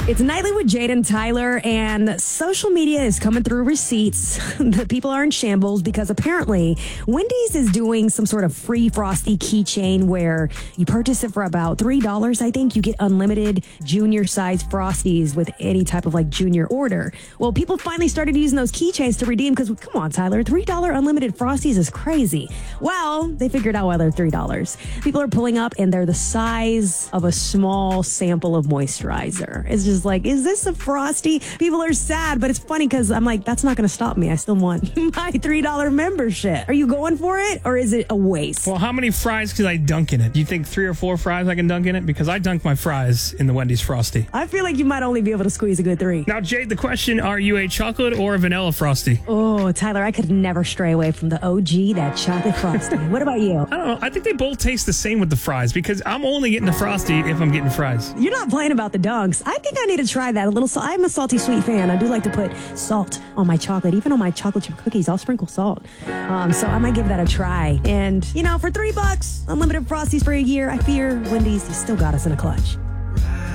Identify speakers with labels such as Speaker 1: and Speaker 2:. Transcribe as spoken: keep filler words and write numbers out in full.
Speaker 1: It's Nightly with Jade and Tyler, and social media is coming through receipts. The people are in shambles because apparently Wendy's is doing some sort of free Frosty keychain where you purchase it for about three dollars. I think you get unlimited junior size Frosties with any type of like junior order. Well, people finally started using those keychains to redeem because, come on, Tyler, three dollars unlimited Frosties is crazy. Well, they figured out why they're three dollars. People are pulling up and they're the size of a small sample of moisturizer. It's just like, is this a Frosty? People are sad, but it's funny because I'm like, that's not going to stop me. I still want my three dollars membership. Are you going for it, or is it a waste?
Speaker 2: Well, how many fries could I dunk in it? Do you think three or four fries I can dunk in it? Because I dunk my fries in the Wendy's Frosty.
Speaker 1: I feel like you might only be able to squeeze a good three.
Speaker 2: Now, Jade, the question, are you a chocolate or a vanilla Frosty?
Speaker 1: Oh, Tyler, I could never stray away from the O G, that chocolate Frosty. What about you?
Speaker 2: I don't know. I think they both taste the same with the fries because I'm only getting the Frosty if I'm getting fries.
Speaker 1: You're not playing about the dunks. I think I need to try that a little. So I'm a salty sweet fan. I do like to put salt on my chocolate. Even on my chocolate chip cookies, I'll sprinkle salt. Um, so I might give that a try. And, you know, for three bucks, unlimited Frosties for a year, I fear Wendy's has still got us in a clutch.